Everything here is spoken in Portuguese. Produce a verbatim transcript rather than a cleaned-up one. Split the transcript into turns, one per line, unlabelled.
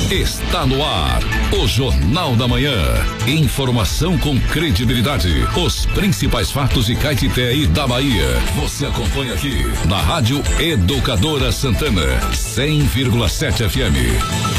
Está no ar o Jornal da Manhã. Informação com credibilidade. Os principais fatos de Caetité e da Bahia. Você acompanha aqui na Rádio Educadora Santana, cem vírgula sete F M.